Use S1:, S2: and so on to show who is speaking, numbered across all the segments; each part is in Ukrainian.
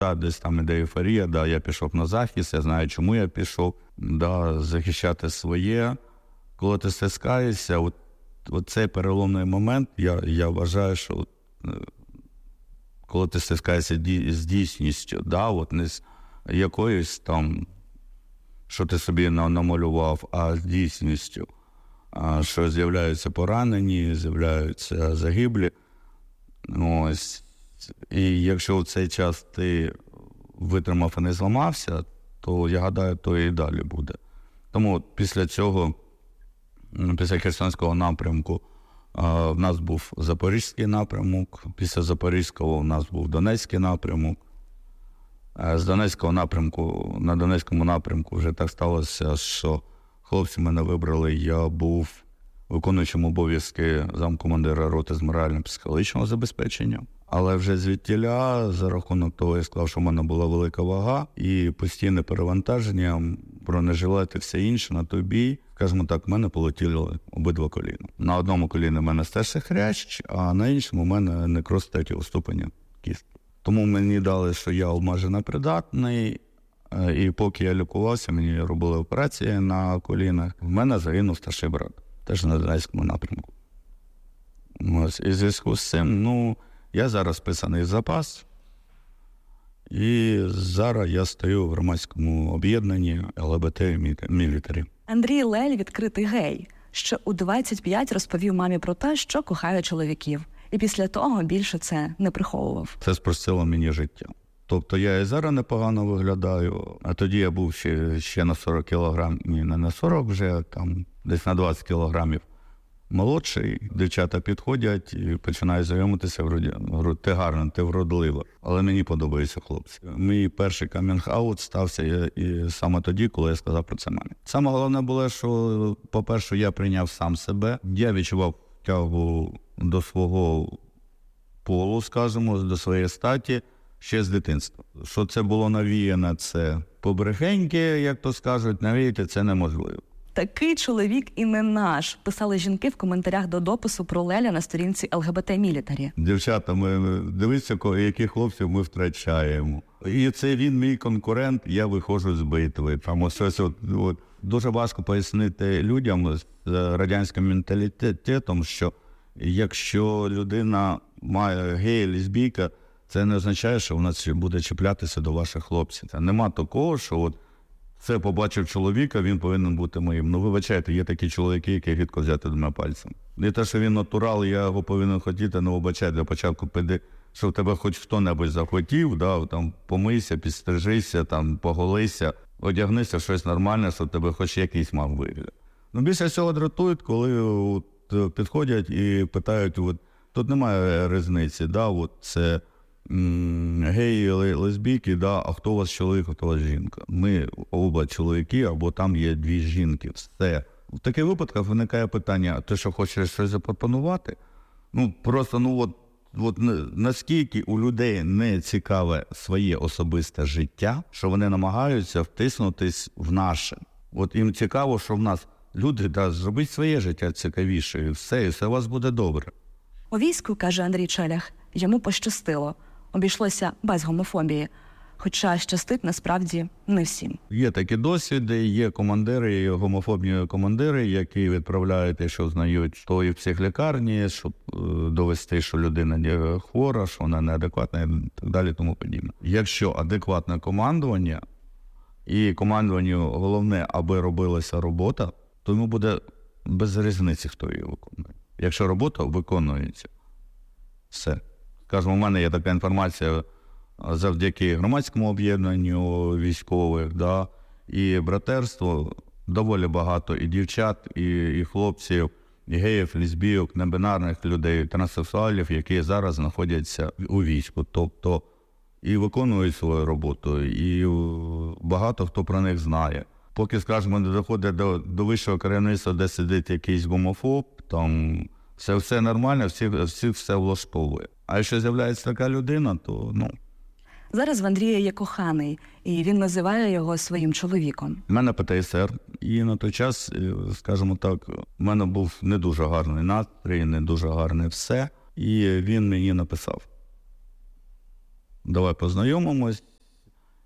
S1: да, десь там іде ейфорія, да, я пішов на захист, я знаю, чому я пішов, да, захищати своє. Коли ти стискаєшся, от цей переломний момент, я вважаю, що коли ти стискаєшся з дійсністю, да, от не з якоюсь там, що ти собі намалював, а з дійсністю, що з'являються поранені, з'являються загиблі. Ось. І якщо в цей час ти витримав і не зламався, то, я гадаю, то і далі буде. Тому після цього, після Херсонського напрямку, в нас був Запорізький напрямок, після Запорізького в нас був Донецький напрямок. З Донецького напрямку, на Донецькому напрямку вже так сталося, що хлопці мене вибрали, я був виконуючим обов'язки замкомандира роти з морально-психологічного забезпечення. Але вже звідтіля, за рахунок того, я сказав, що в мене була велика вага і постійне перевантаження, бронежилети, все інше на той бій. Скажімо так, в мене полетіли обидва коліна. На одному коліні в мене стежся хрящ, а на іншому в мене некроз третього ступеня кістки. Тому мені дали, що я обмежено придатний, і поки я лікувався, мені робили операції на колінах. В мене загинув старший брат, теж на Донецькому напрямку. Ось, і в зв'язку з цим, я зараз вписаний в запас, і зараз я стою в громадському об'єднанні ЛГБТ Мілітарі.
S2: Андрій Лель – відкритий гей, що у 25 розповів мамі про те, що кохає чоловіків. І після того більше це не приховував.
S1: Це спростило мені життя. Тобто я і зараз непогано виглядаю, а тоді я був ще на 40 кілограм, не на 40 вже, там десь на 20 кілограмів молодший. Дівчата підходять і починають знайомитися, говорять, ти гарна, ти вродлива. Але мені подобаються хлопці. Мій перший камінг-аут стався і саме тоді, коли я сказав про це мамі. Саме головне було, що, по-перше, я прийняв сам себе. Я відчував тягу до свого полу, скажімо, до своєї статі ще з дитинства. Що це було навіяно, це побрехеньки, як то скажуть, навіяти це неможливо.
S2: Такий чоловік і не наш, писали жінки в коментарях до допису про Леля на сторінці ЛГБТ Мілітарі.
S1: Дівчата, дивіться, яких хлопців ми втрачаємо. І це він мій конкурент, я виходжу з битви. Там дуже важко пояснити людям з радянським менталітетом, що якщо людина має гея, лесбійка, це не означає, що вона буде чіплятися до ваших хлопців. Нема такого, що це побачив чоловіка, він повинен бути моїм. Вибачайте, є такі чоловіки, які гидко взяти двома пальцями. І те, що він натурал, я його повинен хотіти, вибачайте, для початку піди, щоб тебе хоч хто-небудь захотів, да, там, помийся, підстрижися, там, поголися, одягнися в щось нормальне, щоб тебе хоч якийсь мав вигляд. Більше всього дратують, коли підходять і питають, тут немає різниці, да, це геї, лесбійки, да, а хто у вас чоловік, а хто у вас жінка. Ми оба чоловіки, або там є дві жінки, все. В таких випадках виникає питання, ти що, хочеш щось запропонувати? Просто, наскільки у людей не цікаве своє особисте життя, що вони намагаються втиснутись в наше. Їм цікаво, що в нас люди, зробіть своє життя цікавіше, і все у вас буде добре.
S2: У війську, каже Андрій Челях, йому пощастило. Обійшлося без гомофобії. Хоча щастить насправді не всім.
S1: Є такі досвіди, є командири, гомофобні командири, які відправляють, якщо знають, то і в психлікарні, щоб довести, що людина не хвора, що вона неадекватна і так далі, тому подібне. Якщо адекватне командування, і командуванню головне, аби робилася робота, то йому буде без різниці, хто її виконує. Якщо робота виконується, все. Скажімо, у мене є така інформація завдяки громадському об'єднанню військових, да, і братерству, доволі багато і дівчат, і хлопців, і геїв, лесбійок, небінарних людей, транссексуалів, які зараз знаходяться у війську. Тобто і виконують свою роботу, і багато хто про них знає. Поки, скажімо, не доходить до вищого керівництва, де сидить якийсь гомофоб, там все нормально, всіх все влаштовує. А якщо з'являється така людина, то,
S2: Зараз в Андрія є коханий, і він називає його своїм чоловіком.
S1: У мене ПТСР, і на той час, скажімо так, в мене був не дуже гарний настрій, не дуже гарне все, і він мені написав: давай познайомимось,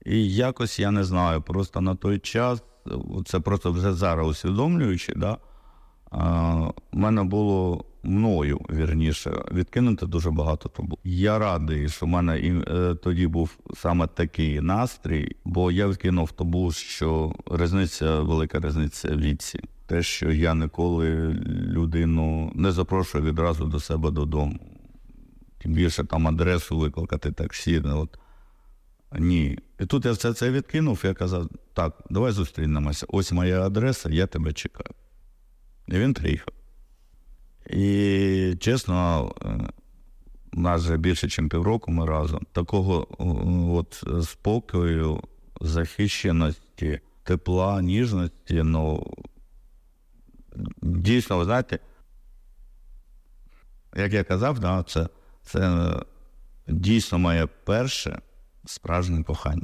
S1: І якось, я не знаю, просто на той час, це просто вже зараз усвідомлюючи, да, в мене було мною, вірніше, відкинути дуже багато табу. Я радий, що в мене тоді був саме такий настрій, бо я відкинув табу, що велика різниця в віці. Те, що я ніколи людину не запрошую відразу до себе додому. Тим більше там адресу викликати таксі. От. Ні. І тут я все це відкинув, я казав, так, давай зустрінемося. Ось моя адреса, я тебе чекаю. І він приїхав. І, чесно, у нас вже більше, ніж півроку ми разом. Такого от спокою, захищеності, тепла, ніжності, дійсно, ви знаєте, як я казав, да, це дійсно моє перше справжнє кохання.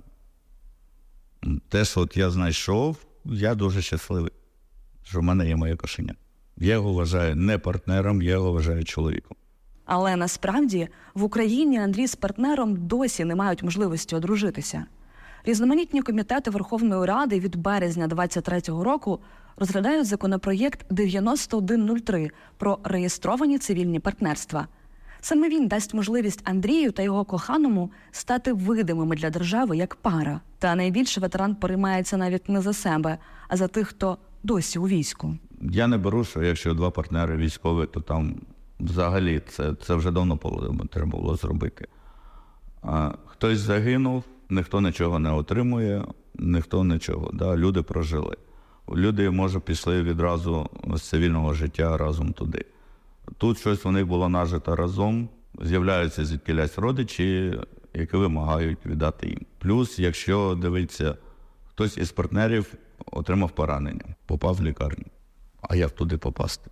S1: Те, що от я знайшов, я дуже щасливий, що в мене є моє кохання. Я його вважаю не партнером, я його вважаю чоловіком.
S2: Але насправді в Україні Андрій з партнером досі не мають можливості одружитися. Різноманітні комітети Верховної Ради від березня 2023 року розглядають законопроєкт 9103 про реєстровані цивільні партнерства. Саме він дасть можливість Андрію та його коханому стати видимими для держави як пара. Та найбільше ветеран переймається навіть не за себе, а за тих, хто досі у війську.
S1: Я не беру, що якщо два партнери військові, то там взагалі це вже давно треба було зробити. Хтось загинув, ніхто нічого не отримує, ніхто нічого. Да? Люди прожили. Люди, може, пішли відразу з цивільного життя разом туди. Тут щось у них було нажито разом, з'являються звідкілясь родичі, які вимагають віддати їм. Плюс, якщо дивиться, хтось із партнерів отримав поранення, попав в лікарню. А як туди попасти?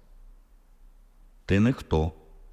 S1: Ти ніхто.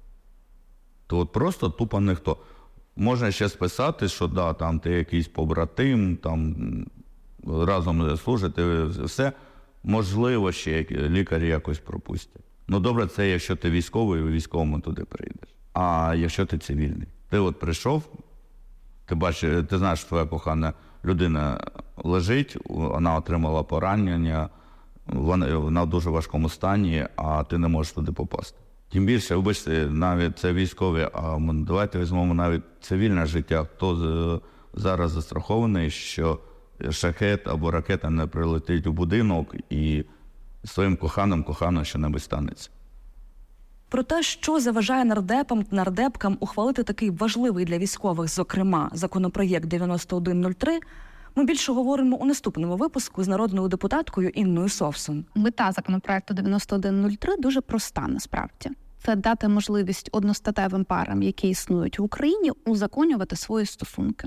S1: То от просто тупо ніхто. Можна ще списати, що да, там ти якийсь побратим, там разом служите, все. Можливо, ще лікарі якось пропустять. Ну добре, це якщо ти військовий, і військовому туди прийдеш. А якщо ти цивільний? Ти от прийшов, ти бачиш, ти знаєш, що твоя кохана людина лежить, вона отримала поранення, вона в дуже важкому стані, а ти не можеш туди попасти. Тим більше, вибачте, навіть це військові, а давайте візьмемо навіть цивільне життя. Хто зараз застрахований, що шахет або ракета не прилетить у будинок і своїм коханим що-небудь станеться.
S2: Про те, що заважає нардепам та нардепкам ухвалити такий важливий для військових, зокрема, законопроєкт 9103, ми більше говоримо у наступному випуску з народною депутаткою Інною Совсун.
S3: Мета законопроекту 9103 дуже проста, насправді. Це дати можливість одностатевим парам, які існують в Україні, узаконювати свої стосунки.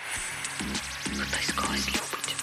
S2: Хтось когось любить.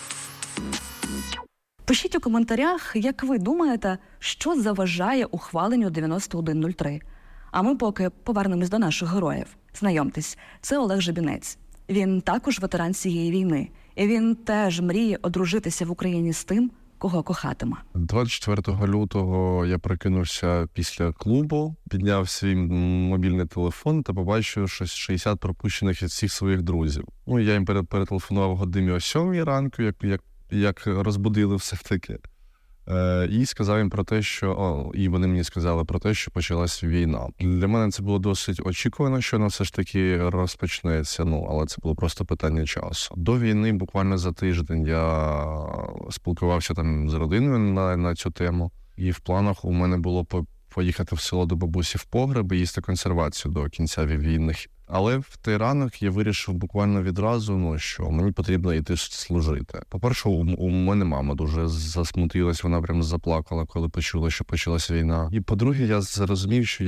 S2: Пишіть у коментарях, як ви думаєте, що заважає ухваленню 9103. А ми поки повернемось до наших героїв. Знайомтесь, це Олег Жебінець. Він також ветеран цієї війни. І він теж мріє одружитися в Україні з тим, кого кохатиме.
S4: 24 лютого я прокинувся після клубу, підняв свій мобільний телефон та побачив щось 60 пропущених від всіх своїх друзів. Ну, я їм перетелефонував годині о 7 ранку, як розбудили все-таки. І сказав їм про те, що... і вони мені сказали про те, що почалась війна. Для мене це було досить очікувано, що вона все ж таки розпочнеться, але це було просто питання часу. До війни, буквально за тиждень, я спілкувався там з родиною на цю тему, і в планах у мене було поїхати в село до бабусі в погреб і їсти консервацію до кінця війни. Але в той ранок я вирішив буквально відразу, що мені потрібно йти служити. По-перше, у мене мама дуже засмутилась, вона прямо заплакала, коли почула, що почалася війна. І по-друге, я зрозумів, що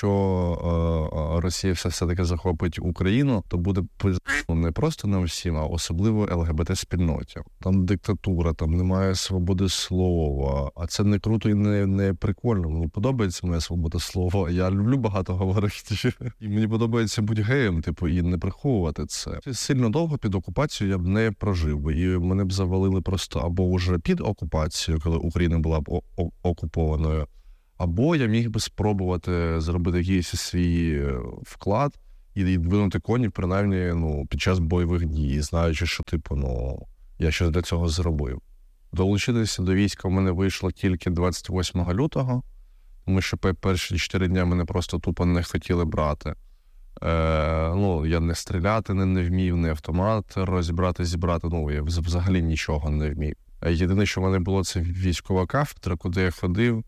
S4: якщо Росія все-таки захопить Україну, то буде не просто на всім, а особливо ЛГБТ-спільноті. Там диктатура, там немає свободи слова, а це не круто і не прикольно. Мені подобається моя свобода слова, я люблю багато говорити, і мені подобається бути геєм, і не приховувати це. Сильно довго під окупацією я б не прожив би, і мене б завалили просто або вже під окупацією, коли Україна була б окупованою, або я міг би спробувати зробити якийсь свій вклад і двинути коні, принаймні, під час бойових дій, знаючи, що, я щось для цього зробив. Долучитися до війська в мене вийшло тільки 28 лютого, тому що перші 4 дні мене просто тупо не хотіли брати. Я не стріляти не вмів, не автомат розібрати, зібрати, я взагалі нічого не вмів. Єдине, що в мене було, це військова кафедра, куди я ходив,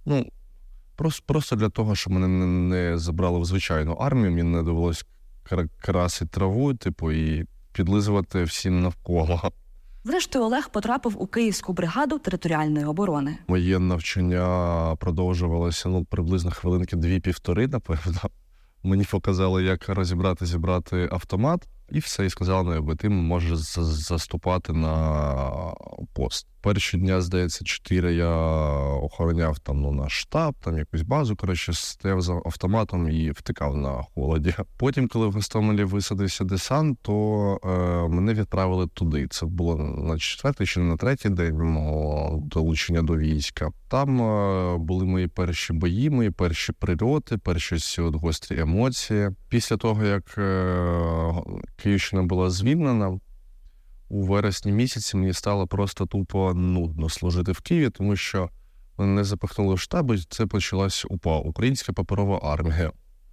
S4: просто для того, щоб мене не забрали в звичайну армію, мені не довелося красити траву, і підлизувати всім навколо.
S2: Зрештою, Олег потрапив у Київську бригаду територіальної оборони.
S4: Моє навчання продовжувалося, приблизно хвилинки 2-1.5, напевно. Мені показали, як розібрати, зібрати автомат, і все, і сказали, ти можеш заступати на пост. Перші дня, здається, 4 я охороняв наш штаб, якусь базу, стояв за автоматом і втикав на холоді. Потім, коли в Гостомелі висадився десант, то мене відправили туди. Це було на 4-й чи на 3-й день мого долучення до війська. Там були мої перші бої, мої перші прильоти, перші гострі емоції. Після того, як Київщина була звільнена, у вересні місяці мені стало просто тупо нудно служити в Києві, тому що мене запихнули в штаб, і це почалась УПА, Українська паперова армія.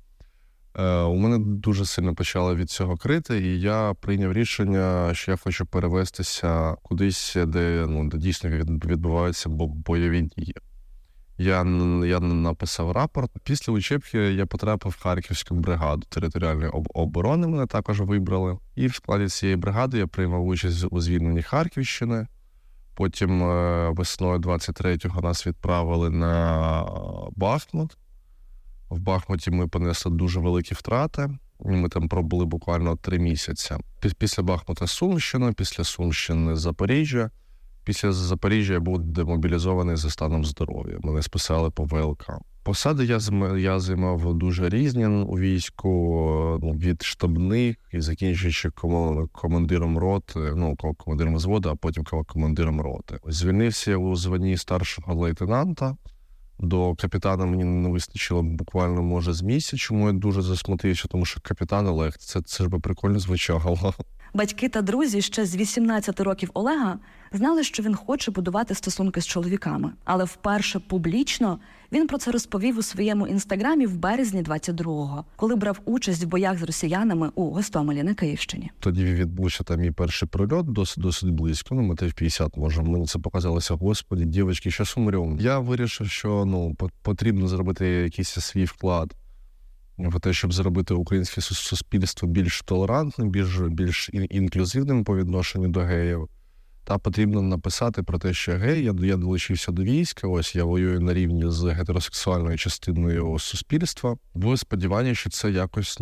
S4: У мене дуже сильно почало від цього крити, і я прийняв рішення, що я хочу перевестися кудись, де дійсно відбуваються бойові дії. Я написав рапорт. Після учебки я потрапив в Харківську бригаду територіальної оборони, мене також вибрали. І в складі цієї бригади я приймав участь у звільненні Харківщини. Потім весною 23-го нас відправили на Бахмут. В Бахмуті ми понесли дуже великі втрати. Ми там пробули буквально 3 місяці. Після Бахмута Сумщина, після Сумщини Запоріжжя. Після Запоріжжя я був демобілізований за станом здоров'я. Мене списали по ВЛК. Посади я займав дуже різні у війську, від штабних і закінчуючи командиром роти, командиром взводу, а потім командиром роти. Звільнився я у званні старшого лейтенанта. До капітана мені не вистачило буквально, може, з місяця, чому я дуже засмутився, тому що капітан Олег, це ж би прикольно звучало.
S2: Батьки та друзі ще з 18 років Олега знали, що він хоче будувати стосунки з чоловіками. Але вперше публічно він про це розповів у своєму інстаграмі в березні 22-го, коли брав участь в боях з росіянами у Гостомелі на Київщині.
S4: Тоді відбувся мій перший прильот, досить близько, метрів 50, може. Мені це показалося, господи, дівчатки, щас умрем. Я вирішив, що потрібно зробити якийсь свій вклад в те, щоб зробити українське суспільство більш толерантним, більш інклюзивним по відношенню до геїв. Та потрібно написати про те, що я долучився до війська, ось я воюю на рівні з гетеросексуальною частиною суспільства. В сподіванні, що це якось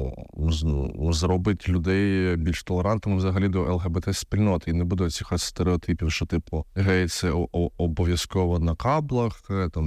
S4: зробить людей більш толерантними взагалі до ЛГБТ-спільноти. І не буде цих стереотипів, що геї – це обов'язково на каблах,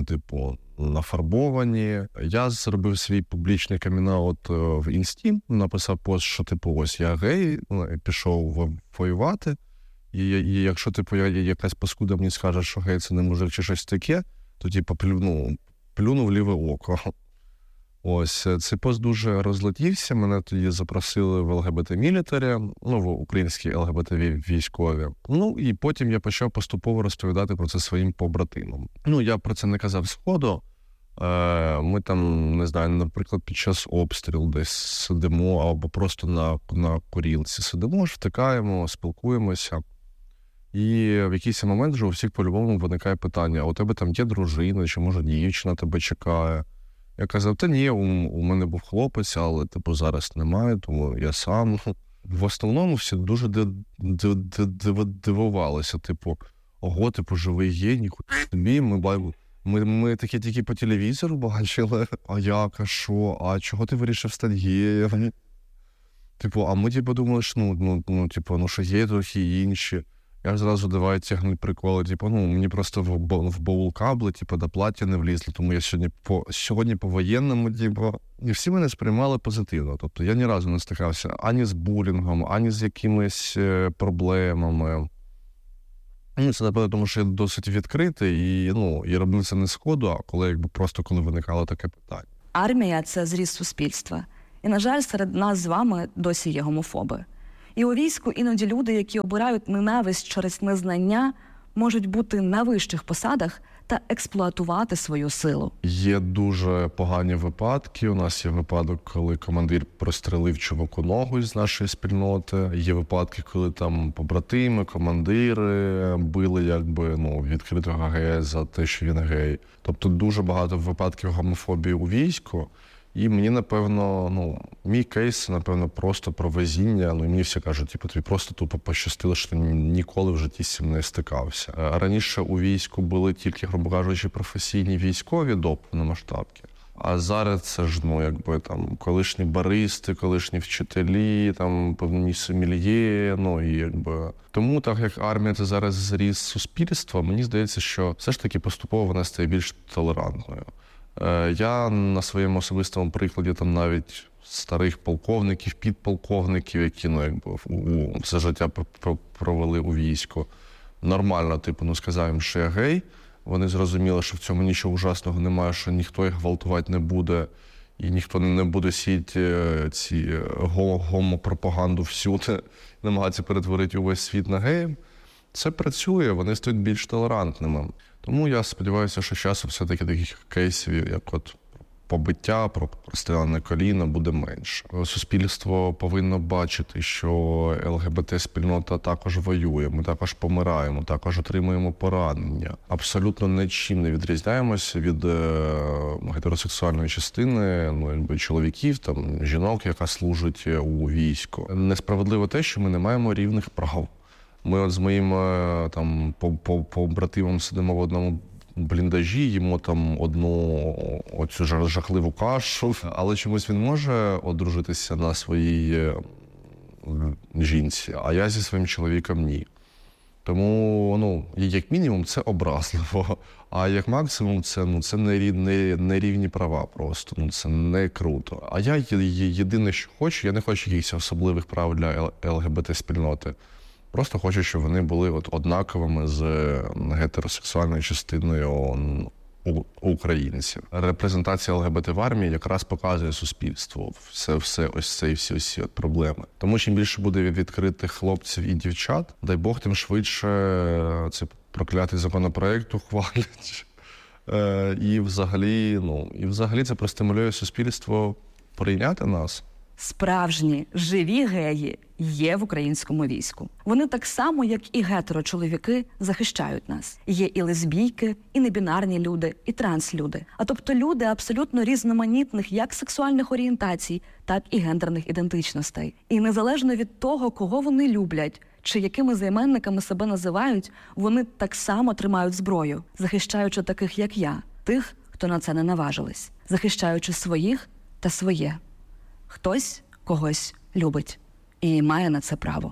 S4: нафарбовані. Я зробив свій публічний камін-аут в інсті, написав пост, що ось я гей, пішов воювати. І якщо якась паскуда мені скаже, що гей це не мужик чи щось таке, то плюну в ліве око. Ось, цей пост дуже розлетівся, мене тоді запросили в ЛГБТ-мілітарі, в українські ЛГБТ-військові. І потім я почав поступово розповідати про це своїм побратимам. Я про це не казав сходу. Ми там, не знаю, наприклад, під час обстрілу десь сидимо, або просто на курілці сидимо, втикаємо, спілкуємося. І в якийсь момент вже у всіх по-любому виникає питання, а у тебе там є дружина, чи може дівчина тебе чекає? Я казав, та ні, у мене був хлопець, але зараз немає, тому я сам. В основному всі дуже дивувалися, ого, живий геній, тобі, ми такі тільки по телевізору бачили, а як, а що, а чого ти вирішив стати геєм? А ми думали, що є трохи інші. Я зразу давай тягнути приколи, мені просто в баул кабли, до плаття не влізли, тому я сьогодні по-воєнному, і всі мене сприймали позитивно. Тобто я ні разу не стикався ані з булінгом, ані з якимись проблемами. Це, напевно, тому що я досить відкритий, і робив це не з ходу, а коли виникало таке питання.
S2: Армія – це зріз суспільства. І, на жаль, серед нас з вами досі є гомофоби. І у війську іноді люди, які обирають ненависть через незнання, можуть бути на вищих посадах та експлуатувати свою силу.
S4: Є дуже погані випадки. У нас є випадок, коли командир прострелив чуваку ногу з нашої спільноти. Є випадки, коли там побратими, командири били відкритого гея за те, що він гей. Тобто дуже багато випадків гомофобії у війську. І мені, напевно, мій кейс, напевно, просто про везіння. І мені всі кажуть, тобі просто тупо пощастило, що ти ніколи в житті з цим не стикався. Раніше у війську були тільки, грубо кажучи, професійні військові до повномасштабки. А зараз це ж, колишні баристи, колишні вчителі, певні сомельє, Тому, так як армія – це зараз зріз суспільства, мені здається, що все ж таки поступово вона стає більш толерантною. Я на своєму особистому прикладі навіть старих полковників, підполковників, які все життя провели у війську, нормально, сказав їм, що я гей. Вони зрозуміли, що в цьому нічого ужасного немає, що ніхто їх гвалтувати не буде, і ніхто не буде сіяти ці гомопропаганду всюди, намагатися перетворити увесь світ на геїв. Це працює, вони стають більш толерантними. Тому я сподіваюся, що часом все-таки таких кейсів, як побиття, простреляне коліно, буде менше. Суспільство повинно бачити, що ЛГБТ-спільнота також воює, ми також помираємо, також отримуємо поранення. Абсолютно нічим не відрізняємося від гетеросексуальної частини, чоловіків, жінок, яка служить у війську. Несправедливо те, що ми не маємо рівних прав. Ми з моїм побратимом сидимо в одному бліндажі, їмо одну оцю жахливу кашу, але чомусь він може одружитися на своїй жінці, а я зі своїм чоловіком ні. Тому, як мінімум, це образливо, а як максимум, це нерівні права просто, це не круто. А я єдине, що хочу, я не хочу якихось особливих прав для ЛГБТ-спільноти. Просто хочу, щоб вони були однаковими з гетеросексуальною частиною українців. Репрезентація ЛГБТ в армії якраз показує суспільству всі проблеми. Тому чим більше буде відкритих хлопців і дівчат, дай Бог, тим швидше цей проклятий законопроект ухвалять. І взагалі це простимулює суспільство прийняти нас.
S2: Справжні, живі геї є в українському війську. Вони так само, як і гетерочоловіки, захищають нас. Є і лесбійки, і небінарні люди, і транслюди. А тобто люди абсолютно різноманітних як сексуальних орієнтацій, так і гендерних ідентичностей. І незалежно від того, кого вони люблять, чи якими займенниками себе називають, вони так само тримають зброю, захищаючи таких, як я, тих, хто на це не наважились, захищаючи своїх та своє. Хтось когось любить і має на це право.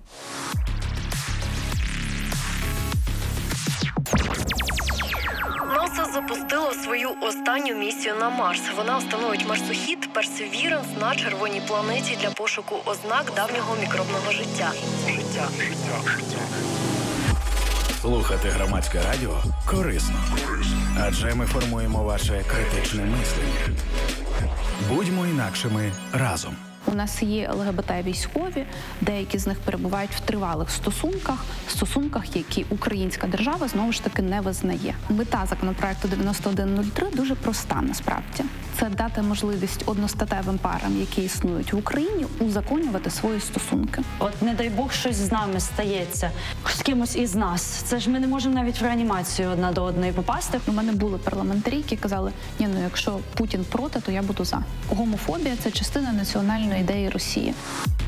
S5: НАСА запустило свою останню місію на Марс. Вона встановить марсохід Perseverance на червоній планеті для пошуку ознак давнього мікробного життя.
S6: Слухати громадське радіо корисно. Адже ми формуємо ваше критичне мислення. Будьмо інакшими разом.
S3: У нас є ЛГБТ-військові, деякі з них перебувають в тривалих стосунках, які українська держава, знову ж таки, не визнає. Мета законопроекту 9103 дуже проста, насправді. Це дати можливість одностатевим парам, які існують в Україні, узаконювати свої стосунки.
S7: От не дай Бог щось з нами стається, з кимось із нас. Це ж ми не можемо навіть в реанімацію одна до одної попасти.
S3: У мене були парламентарі, які казали, якщо Путін проти, то я буду за. Гомофобія – це частина національної ідеї Росії.